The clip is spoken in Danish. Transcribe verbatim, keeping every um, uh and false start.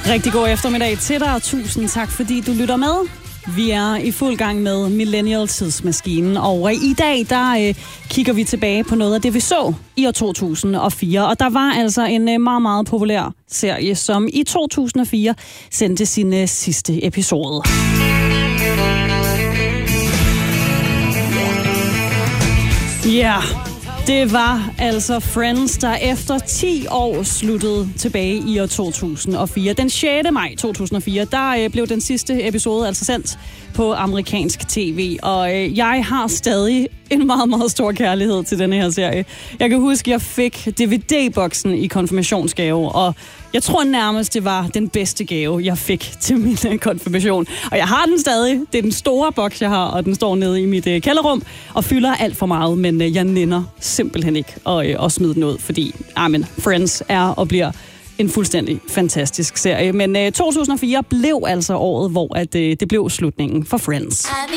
Rigtig god eftermiddag til dig, og tusind tak, fordi du lytter med. Vi er i fuld gang med Millennial-tidsmaskinen, og i dag der øh, kigger vi tilbage på noget af det, vi så i år to tusind og fire. Og der var altså en øh, meget, meget populær serie, som i to tusind og fire sendte sin øh, sidste episode. Ja, yeah. Det var altså Friends, der efter ti år sluttede tilbage i år to tusind og fire. Den sjette maj to tusind og fire, der øh, blev den sidste episode altså sendt på amerikansk tv. Og øh, jeg har stadig en meget, meget stor kærlighed til denne her serie. Jeg kan huske, at jeg fik D V D-boksen i konfirmationsgave, og jeg tror nærmest, det var den bedste gave, jeg fik til min uh, konfirmation. Og jeg har den stadig. Det er den store boks, jeg har, og den står nede i mit uh, kælderrum og fylder alt for meget, men uh, jeg nænder simpelthen ikke at, uh, at smide den ud, fordi amen, Friends er og bliver en fuldstændig fantastisk serie. Men uh, to tusind og fire blev altså året, hvor at, uh, det blev slutningen for Friends.